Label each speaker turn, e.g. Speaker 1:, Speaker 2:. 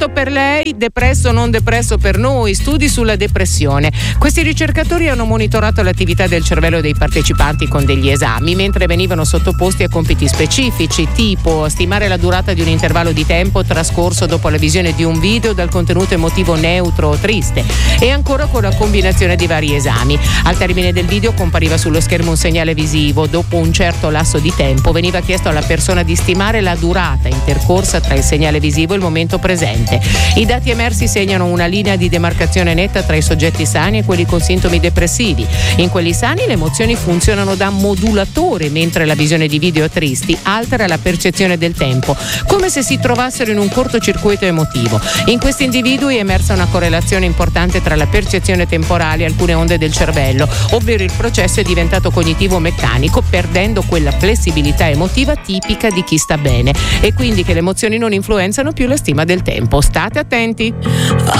Speaker 1: Depresso per lei, depresso non depresso per noi. Studi sulla depressione. Questi ricercatori hanno monitorato l'attività del cervello dei partecipanti con degli esami, mentre venivano sottoposti a compiti specifici, tipo stimare la durata di un intervallo di tempo trascorso dopo la visione di un video dal contenuto emotivo neutro o triste, e ancora con la combinazione di vari esami. Al termine del video compariva sullo schermo un segnale visivo. Dopo un certo lasso di tempo veniva chiesto alla persona di stimare la durata intercorsa tra il segnale visivo e il momento presente. I dati emersi segnano una linea di demarcazione netta tra i soggetti sani e quelli con sintomi depressivi. In quelli sani le emozioni funzionano da modulatore, mentre la visione di video tristi altera la percezione del tempo, come se si trovassero in un cortocircuito emotivo. In questi individui è emersa una correlazione importante tra la percezione temporale e alcune onde del cervello, ovvero il processo è diventato cognitivo-meccanico, perdendo quella flessibilità emotiva tipica di chi sta bene, e quindi che le emozioni non influenzano più la stima del tempo. State attenti!